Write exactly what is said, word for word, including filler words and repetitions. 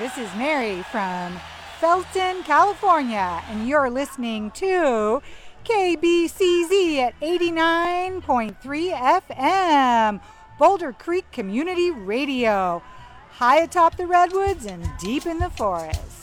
This is Mary from Felton, California, and you're listening to K B C Z at eighty-nine point three F M, Boulder Creek Community Radio, high atop the redwoods and deep in the forest.